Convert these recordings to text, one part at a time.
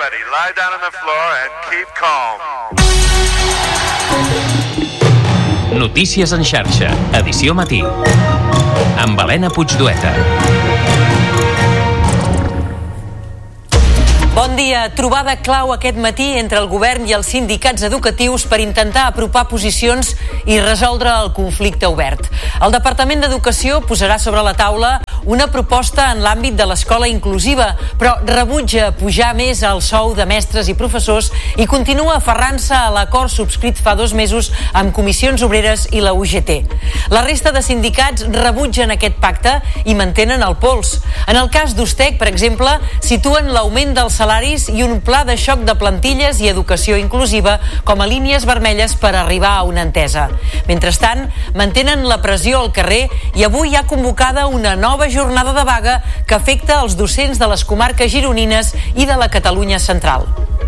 Everybody, lie down on the floor and keep calm. Notícies en xarxa, edició matí. Amb Helena Puigdueta. Bon dia. Trobada clau aquest matí entre el govern i els sindicats educatius per intentar apropar posicions i resoldre el conflicte obert. El Departament d'Educació posarà sobre la taula una proposta en l'àmbit de l'escola inclusiva, però rebutja pujar més el sou de mestres i professors i continua aferrant-se a l'acord subscrit fa 2 mesos amb Comissions Obreres i la UGT. La resta de sindicats rebutgen aquest pacte i mantenen el pols. En el cas d'Ustec, per exemple, situen l'augment dels salaris i un pla de xoc de plantilles i educació inclusiva com a línies vermelles per arribar a una entesa. Mentrestant, mantenen la pressió al carrer i avui hi ha convocada una nova jornada de vaga que afecta els docents de les comarques gironines i de la Catalunya central.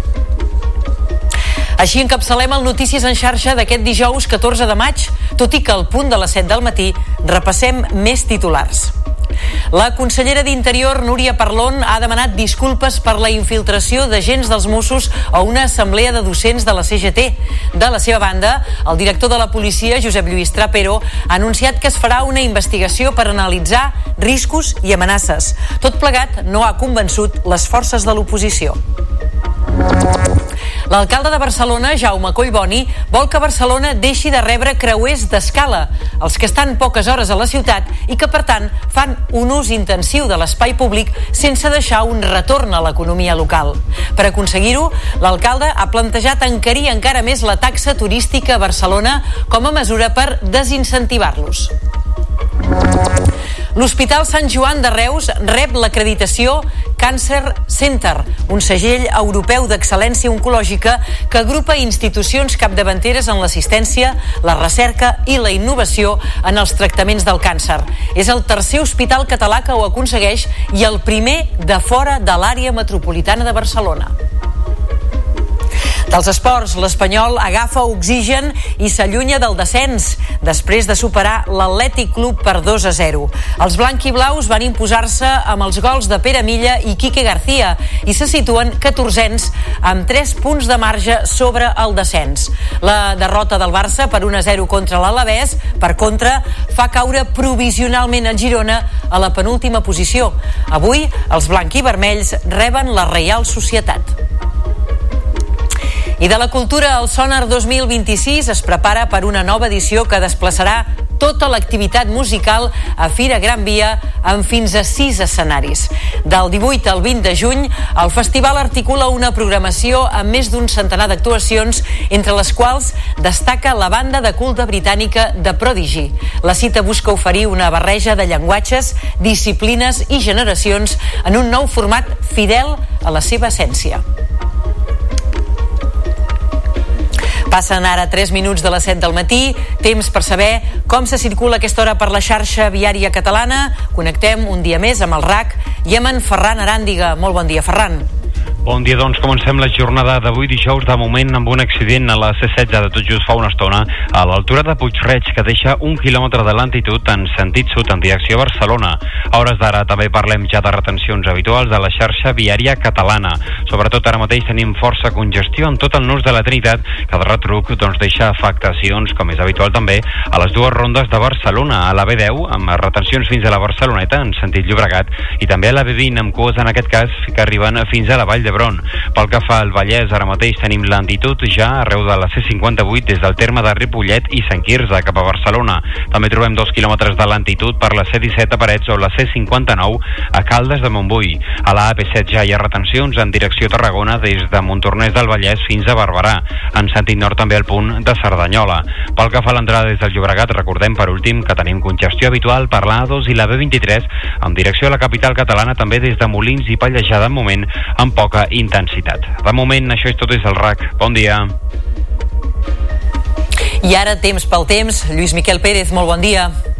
Així encapçalem el Notícies en xarxa d'aquest dijous 14 de maig, tot i que al punt de les 7 del matí repassem més titulars. La consellera d'Interior, Núria Parlon, ha demanat disculpes per la infiltració d'agents dels Mossos a una assemblea de docents de la CGT. De la seva banda, el director de la policia, Josep Lluís Trapero, ha anunciat que es farà una investigació per analitzar riscos i amenaces. Tot plegat no ha convençut les forces de l'oposició. L'alcalde de Barcelona, Jaume Collboni, vol que Barcelona deixi de rebre creuers d'escala, els que estan poques hores a la ciutat i que, per tant, fan un ús intensiu de l'espai públic sense deixar un retorn a l'economia local. Per aconseguir-ho, l'alcalde ha plantejat encarir encara més la taxa turística a Barcelona com a mesura per desincentivar-los. L'Hospital Sant Joan de Reus rep l'acreditació Cancer Center, un segell europeu d'excel·lència oncològica que agrupa institucions capdavanteres en l'assistència, la recerca i la innovació en els tractaments del càncer. És el tercer hospital català que ho aconsegueix i el primer de fora de l'àrea metropolitana de Barcelona. Dels esports, l'Espanyol agafa oxigen i s'allunya del descens després de superar l'Atlètic Club per 2-0. Els blanquiblaus van imposar-se amb els gols de Pere Milla i Quique García i se situen 14ens amb 3 punts de marge sobre el descens. La derrota del Barça per 1-0 contra l'Alavés, per contra, fa caure provisionalment el Girona a la penúltima posició. Avui, els blanquivermells reben la Reial Societat. I de la cultura, el Sonar 2026 es prepara per una nova edició que desplaçarà tota l'activitat musical a Fira Gran Via amb fins a 6 escenaris. Del 18 al 20 de juny, el festival articula una programació amb més d'un centenar d'actuacions, entre les quals destaca la banda de culte britànica The Prodigy. La cita busca oferir una barreja de llenguatges, disciplines i generacions en un nou format fidel a la seva essència. Passen ara 3 minuts de les 7 del matí, temps per saber com se circula a aquesta hora per la xarxa viària catalana. Connectem un dia més amb el RAC i amb en Ferran Aràndiga. Molt bon dia, Ferran. Bon dia, doncs comencem la jornada d'avui dijous, de moment amb un accident a la C16 de tot just fa una estona a l'altura de Puig-reig, que deixa 1 quilòmetre de lentitud en sentit sud en direcció a Barcelona. A hores d'ara també parlem ja de retencions habituals de la xarxa viària catalana. Sobretot ara mateix tenim força congestió en tot el nus de la Trinitat, que de retruc deixa afectacions, com és habitual també, a les 2 rondes de Barcelona, a la B10 amb retencions fins a la Barceloneta en sentit Llobregat i també a la B20 amb cues en aquest cas que arriben fins a la Vall d'Hebron. Pel que fa al Vallès, ara mateix tenim lentitud ja arreu de la C58 des del terme de Ripollet i Sant Quirze cap a Barcelona. També trobem 2 quilòmetres de lentitud per la C17 a Parets o la C59 a Caldes de Montbui. A la AP7 ja hi ha retencions en direcció a Tarragona des de Montornès del Vallès fins a Barberà. En sentit nord també al punt de Cerdanyola. Pel que fa a l'entrada des del Llobregat, recordem per últim que tenim congestió habitual per l'A2 i la B23 en direcció a la capital catalana, també des de Molins i Pallejà de moment amb poca intensitat. De moment això és tot des del RAC. Bon dia. I ara temps pel temps. Lluís Miquel Pérez, molt bon dia.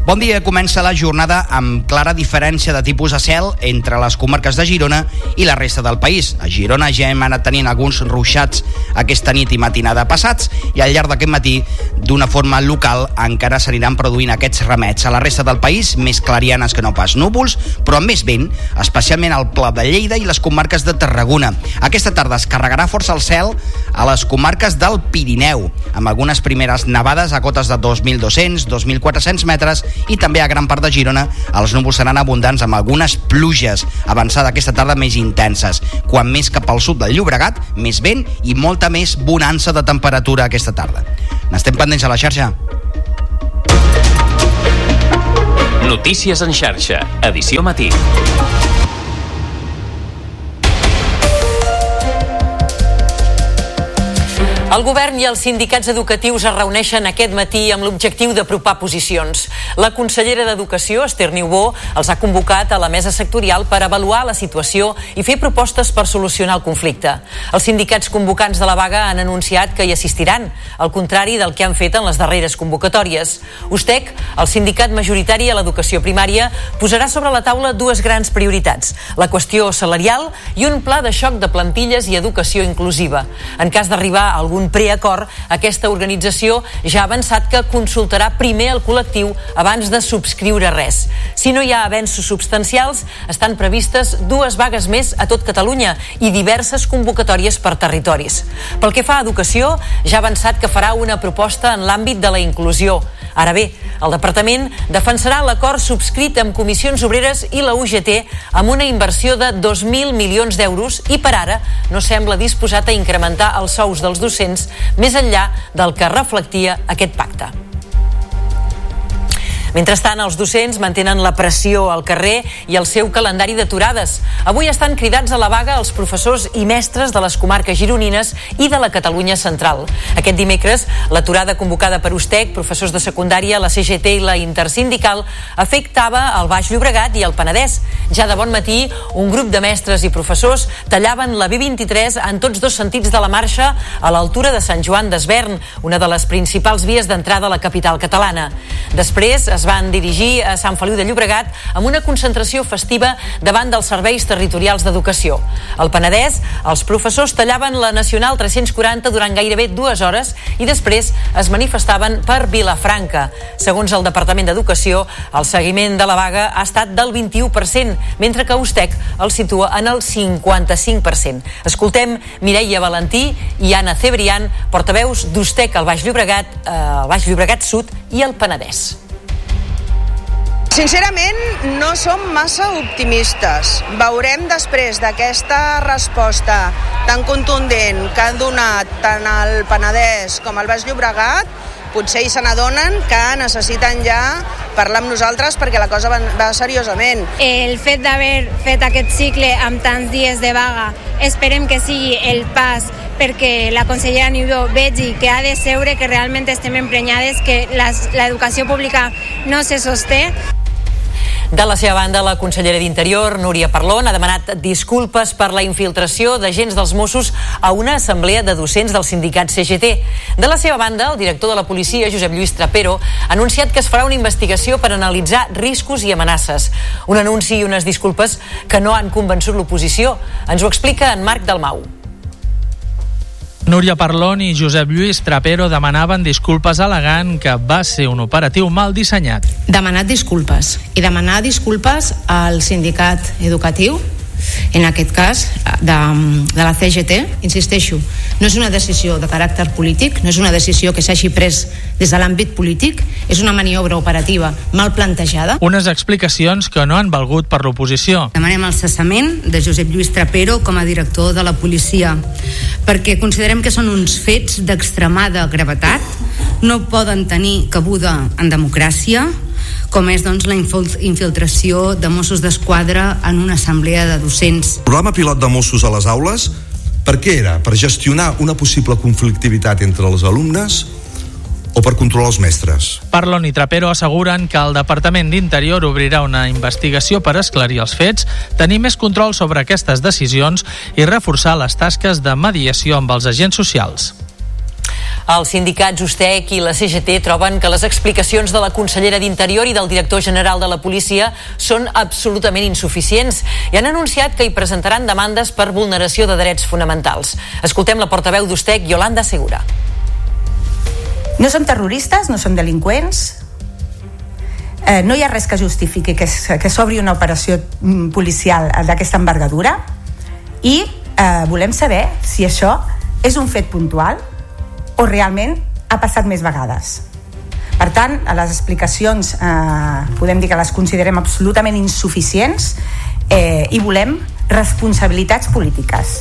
Bon dia, comença la jornada amb clara diferència de tipus de cel entre les comarques de Girona i la resta del país. A Girona ja hem anat tenint alguns ruixats aquesta nit i matinada passats i al llarg d'aquest matí, d'una forma local, encara s'aniran produint aquests remets. A la resta del país, més clarianes que no pas núvols, però amb més vent, especialment al Pla de Lleida i les comarques de Tarragona. Aquesta tarda es carregarà força el cel a les comarques del Pirineu, amb algunes primeres nevades a cotes de 2.200, 2.400 metres, i també a gran part de Girona els núvols seran abundants amb algunes pluges avançada aquesta tarda més intenses. Quan més cap al sud del Llobregat, més vent i molta més bonança de temperatura aquesta tarda. N'estem pendents a la xarxa. Notícies en xarxa, edició matí. El govern i els sindicats educatius es reuneixen aquest matí amb l'objectiu d'apropar posicions. La consellera d'Educació, Esther Niubó, els ha convocat a la mesa sectorial per avaluar la situació i fer propostes per solucionar el conflicte. Els sindicats convocants de la vaga han anunciat que hi assistiran, al contrari del que han fet en les darreres convocatòries. USTEC, el sindicat majoritari a l'educació primària, posarà sobre la taula dues grans prioritats: la qüestió salarial i un pla de xoc de plantilles i educació inclusiva. En cas d'arribar a algun preacord, aquesta organització ja ha avançat que consultarà primer el col·lectiu abans de subscriure res. Si no hi ha avenços substancials, estan previstes 2 vagues més a tot Catalunya i diverses convocatòries per territoris. Pel que fa a educació, ja ha avançat que farà una proposta en l'àmbit de la inclusió. Ara bé, el departament defensarà l'acord subscrit amb Comissions Obreres i la UGT amb una inversió de 2.000 milions d'euros i per ara no sembla disposat a incrementar els sous dels docents més enllà del que reflectia aquest pacte. Mentrestant, els docents mantenen la pressió al carrer i el seu calendari d'aturades. Avui estan cridats a la vaga els professors i mestres de les comarques gironines i de la Catalunya central. Aquest dimecres, l'aturada convocada per USTEC, professors de secundària, la CGT i la Intersindical, afectava el Baix Llobregat i el Penedès. Ja de bon matí, un grup de mestres i professors tallaven la B23 en tots dos sentits de la marxa a l'altura de Sant Joan d'Esvern, una de les principals vies d'entrada a la capital catalana. Després es van dirigir a Sant Feliu de Llobregat amb una concentració festiva davant dels serveis territorials d'educació. Al Penedès, els professors tallaven la Nacional 340 durant gairebé 2 hores i després es manifestaven per Vilafranca. Segons el Departament d'Educació, el seguiment de la vaga ha estat del 21%, mentre que USTEC el situa en el 55%. Escoltem Mireia Valentí i Anna Cebrián, portaveus d'USTEC al Baix Llobregat Sud i el Penedès. Sincerament, no som massa optimistes. Veurem després d'aquesta resposta tan contundent que han donat tant el Penedès com el Baix Llobregat, potser se n'adonen que necessiten ja parlar amb nosaltres perquè la cosa va seriosament. El fet d'haver fet aquest cicle amb tants dies de vaga, esperem que sigui el pas perquè la consellera Niubó vegi que ha de seure, que realment estem emprenyades, que l'educació pública no se sosté. De la seva banda, la consellera d'Interior, Núria Parlon, ha demanat disculpes per la infiltració d'agents dels Mossos a una assemblea de docents del sindicat CGT. De la seva banda, el director de la policia, Josep Lluís Trapero, ha anunciat que es farà una investigació per analitzar riscos i amenaces. Un anunci i unes disculpes que no han convençut l'oposició. Ens ho explica en Marc Dalmau. Núria Parlon i Josep Lluís Trapero demanaven disculpes al·legant que va ser un operatiu mal dissenyat. Demanat disculpes i demanar disculpes al sindicat educatiu, en aquest cas de la CGT. Insisteixo, no és una decisió de caràcter polític, no és una decisió que s'hagi pres des de l'àmbit polític, és una maniobra operativa mal plantejada. Unes explicacions que no han valgut per l'oposició. Demanem el cessament de Josep Lluís Trapero com a director de la policia, perquè considerem que són uns fets d'extremada gravetat, no poden tenir cabuda en democràcia, com és doncs, la infiltració de Mossos d'Esquadra en una assemblea de docents. El programa pilot de Mossos a les aules, per què era? Per gestionar una possible conflictivitat entre els alumnes o per controlar els mestres? Parlon i Trapero asseguren que el Departament d'Interior obrirà una investigació per esclarir els fets, tenir més control sobre aquestes decisions i reforçar les tasques de mediació amb els agents socials. Els sindicats USTEC i la CGT troben que les explicacions de la consellera d'Interior i del director general de la policia són absolutament insuficients i han anunciat que hi presentaran demandes per vulneració de drets fonamentals. Escoltem la portaveu d'USTEC, Yolanda Segura. No són terroristes, no són delinqüents, no hi ha res que justifiqui que s'obri una operació policial d'aquesta envergadura i volem saber si això és un fet puntual o realment ha passat més vegades. Per tant, a les explicacions podem dir que les considerem absolutament insuficients i volem responsabilitats polítiques.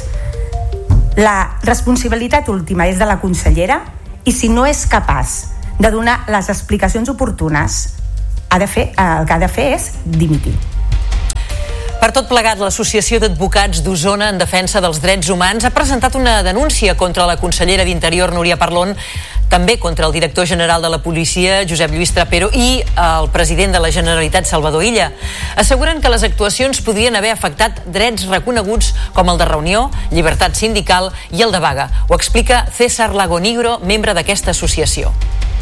La responsabilitat última és de la consellera i si no és capaç de donar les explicacions oportunes, el que ha de fer és dimitir. Per tot plegat, l'Associació d'Advocats d'Osona en Defensa dels Drets Humans ha presentat una denúncia contra la consellera d'Interior, Núria Parlon, també contra el director general de la policia, Josep Lluís Trapero, i el president de la Generalitat, Salvador Illa. Asseguren que les actuacions podrien haver afectat drets reconeguts com el de reunió, llibertat sindical i el de vaga. Ho explica César Lagonigro, membre d'aquesta associació.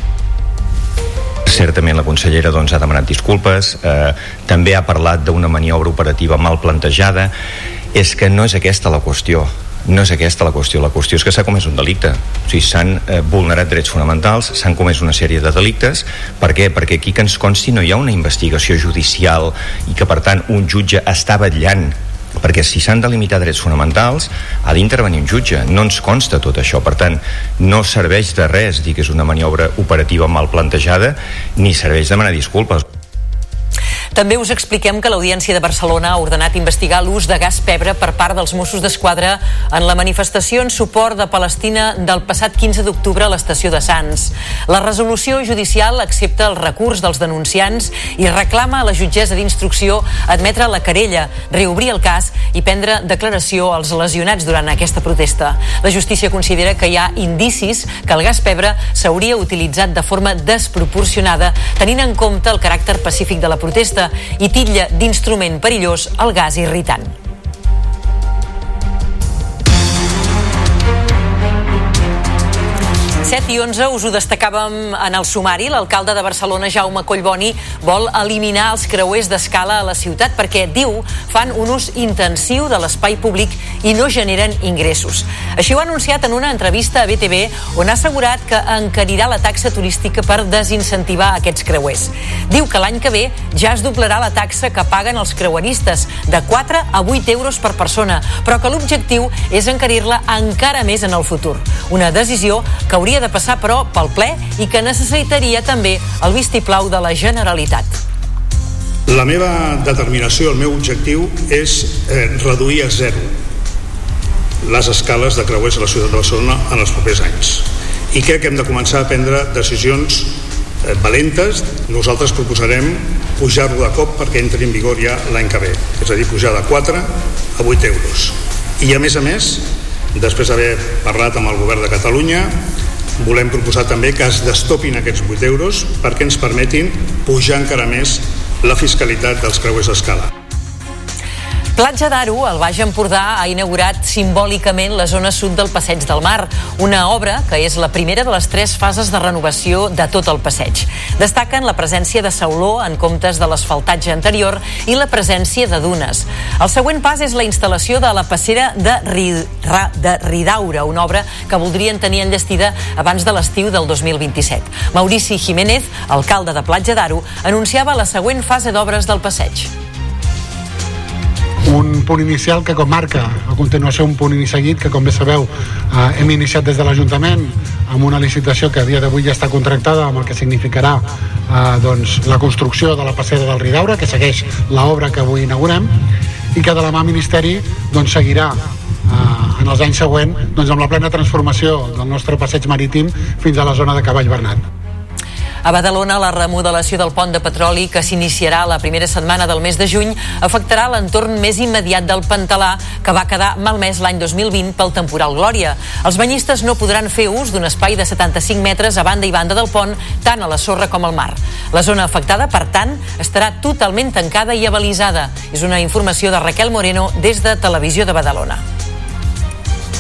Certament la consellera ha demanat disculpes, també ha parlat d'una maniobra operativa mal plantejada. És que no és aquesta la qüestió. No és aquesta la qüestió. La qüestió és que s'ha comès un delicte. O sigui, s'han vulnerat drets fonamentals, s'han comès una sèrie de delictes. Per què? Perquè aquí que ens consti no hi ha una investigació judicial i que per tant un jutge està vetllant, perquè si s'han de limitar drets fonamentals ha d'intervenir un jutge, no ens consta tot això. Per tant, no serveix de res dir que és una maniobra operativa mal plantejada, ni serveix demanar disculpes. També us expliquem que l'Audiència de Barcelona ha ordenat investigar l'ús de gas pebre per part dels Mossos d'Esquadra en la manifestació en suport de Palestina del passat 15 d'octubre a l'estació de Sants. La resolució judicial accepta el recurs dels denunciants i reclama a la jutgessa d'instrucció admetre la querella, reobrir el cas i prendre declaració als lesionats durant aquesta protesta. La justícia considera que hi ha indicis que el gas pebre s'hauria utilitzat de forma desproporcionada tenint en compte el caràcter pacífic de la protesta i titlla d'instrument perillós el gas irritant. 7 i 11 us ho destacàvem en el sumari. L'alcalde de Barcelona, Jaume Collboni, vol eliminar els creuers d'escala a la ciutat perquè, diu, fan un ús intensiu de l'espai públic i no generen ingressos. Així ho ha anunciat en una entrevista a BTV, on ha assegurat que encarirà la taxa turística per desincentivar aquests creuers. Diu que l'any que ve ja es doblarà la taxa que paguen els creueristes, de 4 a 8 euros per persona, però que l'objectiu és encarir-la encara més en el futur. Una decisió que hauria de passar, però, pel ple i que necessitaria també el vistiplau de la Generalitat. La meva determinació, el meu objectiu és reduir a zero les escales de creuers a la ciutat de Barcelona en els propers anys. I crec que hem de començar a prendre decisions valentes. Nosaltres proposarem pujar-lo de cop perquè entri en vigor ja l'any que ve, és a dir, pujar de 4 a 8 euros. I a més, després d'haver parlat amb el govern de Catalunya, volem proposar també que es destopin aquests 8 euros perquè ens permetin pujar encara més la fiscalitat dels creuers d'escala. Platja d'Aro, al Baix Empordà, ha inaugurat simbòlicament la zona sud del Passeig del Mar, una obra que és la primera de les 3 fases de renovació de tot el passeig. Destaquen la presència de sauló en comptes de l'asfaltatge anterior i la presència de dunes. El següent pas és la instal·lació de la passera de Ridaura, una obra que voldrien tenir enllestida abans de l'estiu del 2027. Maurici Jiménez, alcalde de Platja d'Aro, anunciava la següent fase d'obres del passeig. Un punt inicial que com marca a continuació un punt seguit que, com bé sabeu, hem iniciat des de l'Ajuntament amb una licitació que a dia d'avui ja està contractada, amb el que significarà la construcció de la passera del Ridaura, que segueix l'obra que avui inaugurem, i que de la mà Ministeri seguirà en els anys següents amb la plena transformació del nostre passeig marítim fins a la zona de Cavall Bernat. A Badalona, la remodelació del pont de petroli, que s'iniciarà la primera setmana del mes de juny, afectarà l'entorn més immediat del Pantalà, que va quedar malmès l'any 2020 pel temporal Glòria. Els banyistes no podran fer ús d'un espai de 75 metres a banda i banda del pont, tant a la sorra com al mar. La zona afectada, per tant, estarà totalment tancada i abalisada. És una informació de Raquel Moreno des de Televisió de Badalona.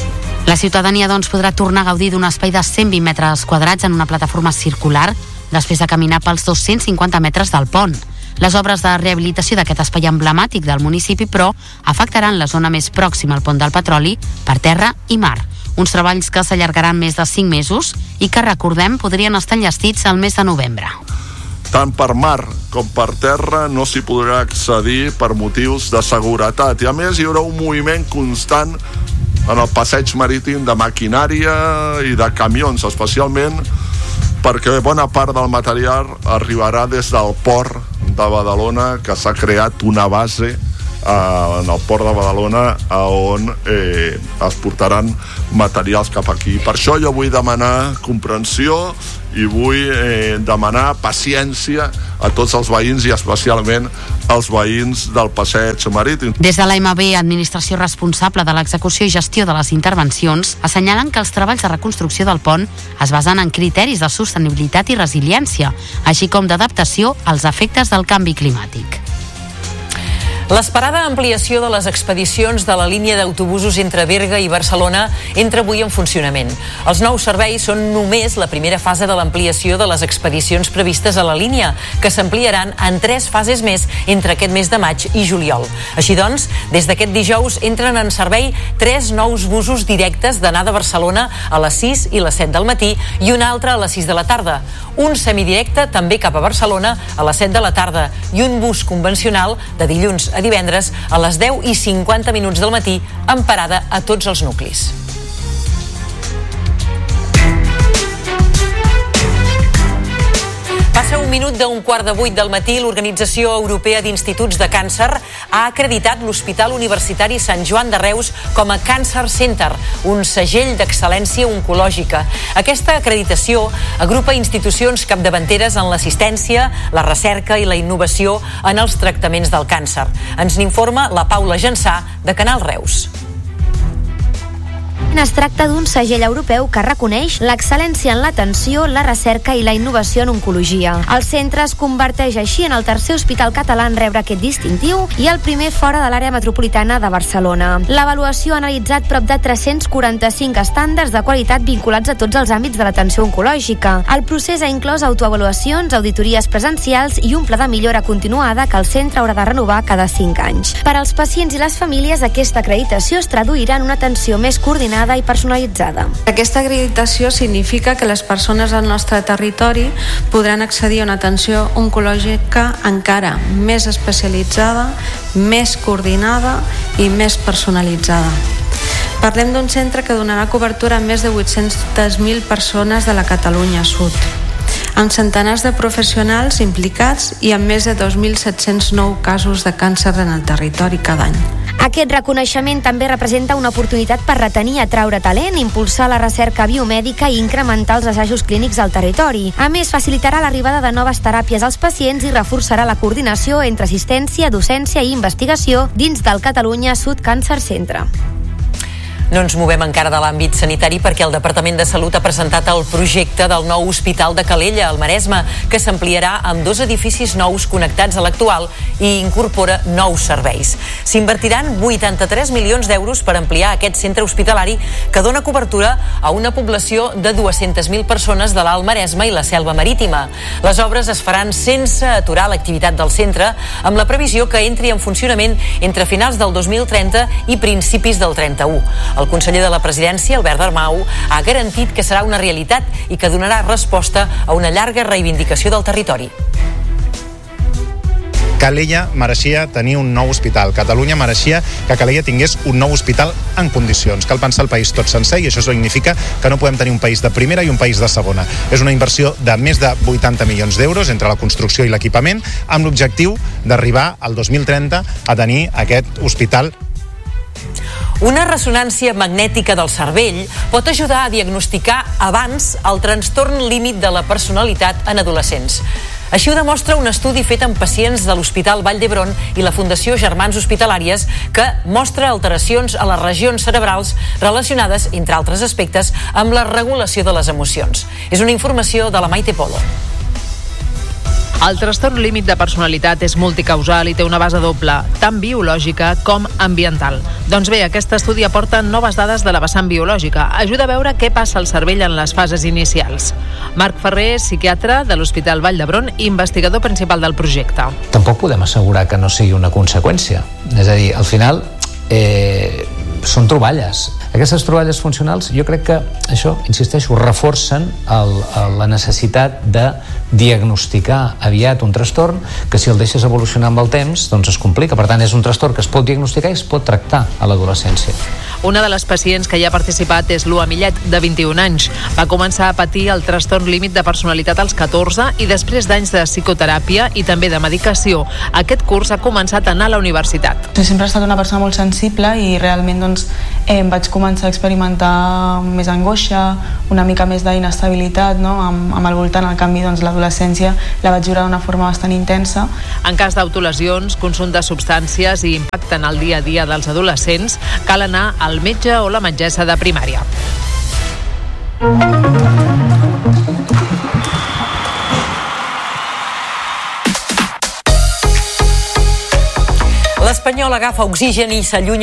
La ciutadania, doncs, podrà tornar a gaudir d'un espai de 120 metres quadrats en una plataforma circular després de caminar pels 250 metres del pont. Les obres de rehabilitació d'aquest espai emblemàtic del municipi, però, afectaran la zona més pròxima al pont del Petroli per terra i mar. Uns treballs que s'allargaran més de 5 mesos i que, recordem, podrien estar enllestits al mes de novembre. Tant per mar com per terra no s'hi podrà accedir per motius de seguretat. I a més hi haurà un moviment constant en el passeig marítim de maquinària i de camions, especialment perquè bona part del material arribarà des del port de Badalona, que s'ha creat una base en el port de Badalona on es portaran materials cap aquí. Per això jo vull demanar comprensió i vull demanar paciència a tots els veïns i especialment als veïns del passeig marítim. Des de l'AMB, administració responsable de l'execució i gestió de les intervencions, assenyalen que els treballs de reconstrucció del pont es basen en criteris de sostenibilitat i resiliència, així com d'adaptació als efectes del canvi climàtic. L'esperada ampliació de les expedicions de la línia d'autobusos entre Berga i Barcelona entra avui en funcionament. Els nous serveis són només la primera fase de l'ampliació de les expedicions previstes a la línia, que s'ampliaran en 3 fases més entre aquest mes de maig i juliol. Així doncs, des d'aquest dijous entren en servei 3 nous busos directes d'anada a Barcelona a les 6 i les 7 del matí i un altre a les 6 de la tarda. Un semidirecte també cap a Barcelona a les 7 de la tarda i un bus convencional de dilluns a divendres a les 10 i 50 minuts del matí amb parada a tots els nuclis. Passa un minut d'un 7:15 del matí. L'Organització Europea d'Instituts de Càncer ha acreditat l'Hospital Universitari Sant Joan de Reus com a Cancer Center, un segell d'excel·lència oncològica. Aquesta acreditació agrupa institucions capdavanteres en l'assistència, la recerca i la innovació en els tractaments del càncer. Ens n'informa la Paula Jansà, de Canal Reus. Es tracta d'un segell europeu que reconeix l'excel·lència en l'atenció, la recerca i la innovació en oncologia. El centre es converteix així en el tercer hospital català en rebre aquest distintiu i el primer fora de l'àrea metropolitana de Barcelona. L'avaluació ha analitzat prop de 345 estàndards de qualitat vinculats a tots els àmbits de l'atenció oncològica. El procés ha inclòs autoavaluacions, auditories presencials i un pla de millora continuada que el centre haurà de renovar cada 5 anys. Per als pacients i les famílies, aquesta acreditació es traduirà en una atenció més coordinada i personalitzada. Aquesta acreditació significa que les persones al nostre territori podran accedir a una atenció oncològica encara més especialitzada, més coordinada i més personalitzada. Parlem d'un centre que donarà cobertura a més de 800.000 persones de la Catalunya Sud, amb centenars de professionals implicats i amb més de 2.700 nous casos de càncer en el territori cada any. Aquest reconeixement també representa una oportunitat per retenir i atraure talent, impulsar la recerca biomèdica i incrementar els assajos clínics al territori. A més, facilitarà l'arribada de noves teràpies als pacients i reforçarà la coordinació entre assistència, docència i investigació dins del Catalunya Sud Cancer Centre. No ens movem encara de l'àmbit sanitari perquè el Departament de Salut ha presentat el projecte del nou hospital de Calella, al Maresme, que s'ampliarà amb 2 edificis nous connectats a l'actual i incorpora nous serveis. S'invertiran 83 milions d'euros per ampliar aquest centre hospitalari que dona cobertura a una població de 200.000 persones de l'Alt Maresme i la Selva Marítima. Les obres es faran sense aturar l'activitat del centre, amb la previsió que entri en funcionament entre finals del 2030 i principis del 31. El conseller de la Presidència, Albert Dalmau, ha garantit que serà una realitat i que donarà resposta a una llarga reivindicació del territori. Calella mereixia tenir un nou hospital. Catalunya mereixia que Calella tingués un nou hospital en condicions. Cal pensar el país tot sencer i això significa que no podem tenir un país de primera i un país de segona. És una inversió de més de 80 milions d'euros entre la construcció i l'equipament amb l'objectiu d'arribar al 2030 a tenir aquest hospital. Una ressonància magnètica del cervell pot ajudar a diagnosticar abans el trastorn límit de la personalitat en adolescents. Així ho demostra un estudi fet amb pacients de l'Hospital Vall d'Hebron i la Fundació Germans Hospitalàries que mostra alteracions a les regions cerebrals relacionades, entre altres aspectes, amb la regulació de les emocions. És una informació de la Maite Polo. El trastorn límit de personalitat és multicausal i té una base doble, tant biològica com ambiental. Doncs bé, aquest estudi aporta noves dades de la vessant biològica. Ajuda a veure què passa al cervell en les fases inicials. Marc Ferrer, psiquiatre de l'Hospital Vall d'Hebron i investigador principal del projecte. Tampoc podem assegurar que no sigui una conseqüència. És a dir, al final són troballes. Aquestes troballes funcionals jo crec que això, insisteixo, reforcen la necessitat de diagnosticar aviat un trastorn que si el deixes evolucionar amb el temps doncs es complica. Per tant, és un trastorn que es pot diagnosticar i es pot tractar a l'adolescència. Una de les pacients que hi ha participat és Lua Millet, de 21 anys. Va començar a patir el trastorn límit de personalitat als 14 i després d'anys de psicoteràpia i també de medicació, aquest curs ha començat a anar a la universitat. Sempre he estat una persona molt sensible i realment vaig començar a experimentar més angoixa, una mica més d'inestabilitat, no? amb el voltant. En canvi, l'adolescència la vaig viure d'una forma bastant intensa. En cas d'autolesions, consum de substàncies i impacte en el dia a dia dels adolescents, cal anar al metge o la metgessa de primària. L'Espanyol agafa oxigen i s'allunya